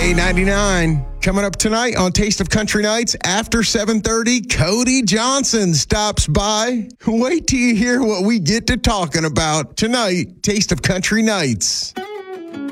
K99. Coming up tonight on Taste of Country Nights after 7:30, Cody Johnson stops by. Wait till you hear what we get to talking about tonight, Taste of Country Nights.